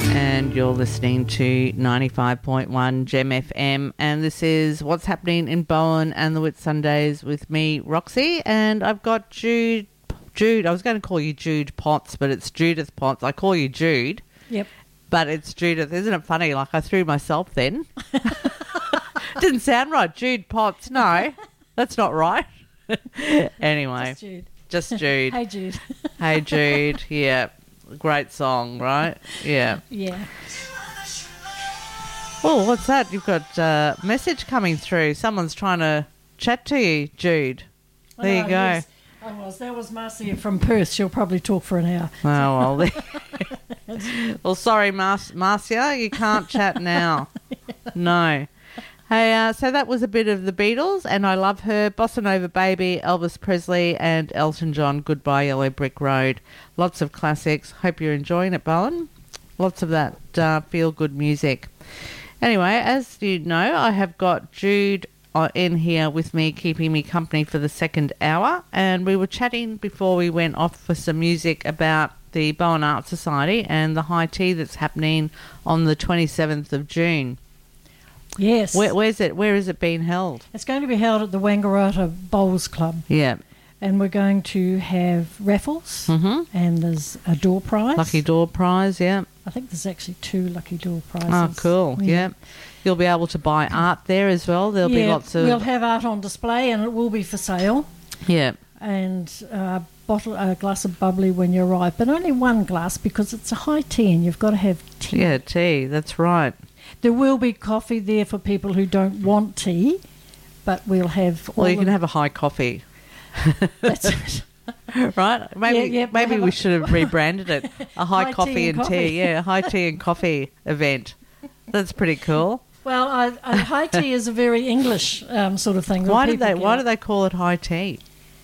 And you're listening to 95.1 Gem FM, and this is What's Happening in Bowen and the Whitsundays with me, Roxy, and I've got Jude. I was going to call you Jude Potts, but it's Judith Potts. I call you Jude. Yep. But it's Judith. Isn't it funny? Like, I threw myself then. Didn't sound right. Jude Potts. No, that's not right. Anyway. Just Jude. Just Jude. Hey, Jude. Hey, Jude. Yeah. Great song, right? Yeah. Yeah. Oh, what's that? You've got a message coming through. Someone's trying to chat to you, Jude. There you go. Yes, I was. That was Marcia from Perth. She'll probably talk for an hour. Oh, well. Well, sorry, Marcia, you can't chat now. No. Hey, so that was a bit of the Beatles, and I Love Her, Bossa Nova Baby, Elvis Presley, and Elton John, Goodbye Yellow Brick Road. Lots of classics. Hope you're enjoying it, Bowen. Lots of that feel-good music. Anyway, as you know, I have got Jude in here with me, keeping me company for the second hour, and we were chatting before we went off for some music about the Bowen Art Society and the high tea that's happening on the 27th of June. Yes. Where is it being held? It's going to be held at the Wangaratta Bowls Club. Yeah. And we're going to have raffles, and there's a door prize. Lucky door prize, yeah. I think there's actually 2 lucky door prizes. Oh, cool, yeah. You'll be able to buy art there as well. There'll be lots of... We'll have art on display, and it will be for sale. Yeah. And a glass of bubbly when you arrive, but only one glass because it's a high tea and you've got to have tea. Yeah, tea, that's right. There will be coffee there for people who don't want tea, but we'll have... Well, you can have a high coffee. That's it. Right? Maybe we should have rebranded it. A high coffee and tea. Yeah, a high tea and coffee event. That's pretty cool. Well, high tea is a very English sort of thing. Why do they call it high tea?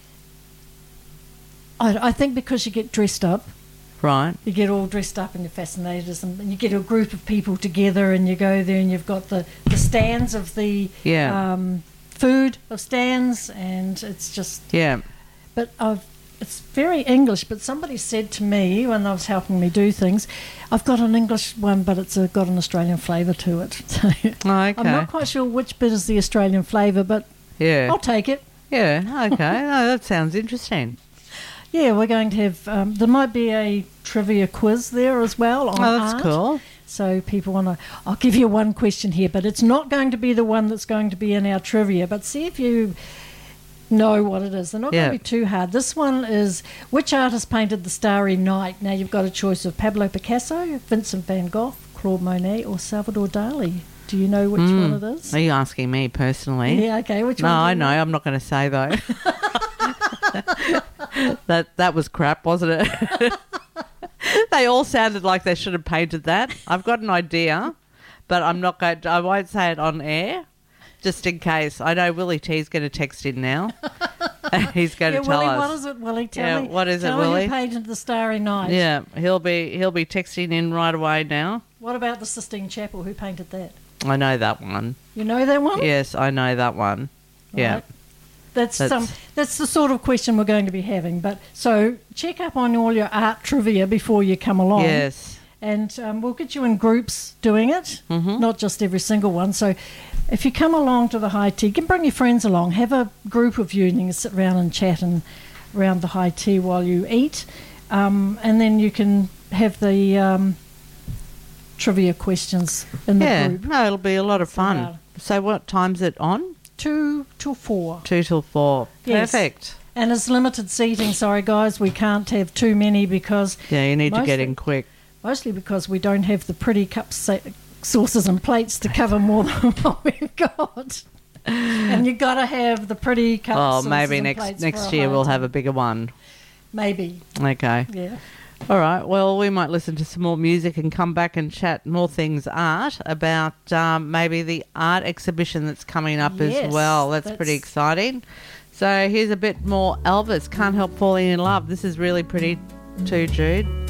I think because you get dressed up. Right. You get all dressed up and you're fascinated, and you get a group of people together and you go there and you've got the stands of the food of stands, and it's just... Yeah. But it's very English, but somebody said to me when they was helping me do things, I've got an English one, but it's got an Australian flavour to it. So okay. I'm not quite sure which bit is the Australian flavour, but I'll take it. Yeah, okay. Oh, that sounds interesting. Yeah, we're going to have... there might be a trivia quiz there as well on that's art. Cool. So people want to... I'll give you one question here, but it's not going to be the one that's going to be in our trivia, but see if you know what it is. They're not going to be too hard. This one is, which artist painted the Starry Night? Now, you've got a choice of Pablo Picasso, Vincent van Gogh, Claude Monet, or Salvador Dali. Do you know which one it is? Are you asking me personally? Yeah, okay. Which one? No, I know. I'm not going to say, though. That was crap, wasn't it? They all sounded like they should have painted that. I've got an idea, but I won't say it on air, just in case. I know Willie T's going to text in now. He's going to tell Willie, us. what is it, Willie? Tell me. What is tell it, me Willie? Who painted the Starry Night? Yeah, he'll be texting in right away now. What about the Sistine Chapel? Who painted that? I know that one. You know that one? Yes, I know that one. Right. Yeah. That's the sort of question we're going to be having. But so check up on all your art trivia before you come along. Yes. And we'll get you in groups doing it, not just every single one. So if you come along to the high tea, you can bring your friends along. Have a group of you and you can sit around and chat around the high tea while you eat. And then you can have the trivia questions in the group. No, it'll be a lot of fun. So what time's it on? 2 till 4. 2 till 4. Yes. Perfect. And it's limited seating. Sorry, guys, we can't have too many because... Yeah, you need to get in quick. Mostly because we don't have the pretty cups, saucers and plates to cover more than what we've got. And you've got to have the pretty cups, saucers maybe and plates next year we'll have a bigger one. Maybe. Okay. Yeah. All right. Well, we might listen to some more music and come back and chat more things art about maybe the art exhibition that's coming up as well. That's pretty exciting. So here's a bit more Elvis, Can't Help Falling in Love. This is really pretty too, Jude.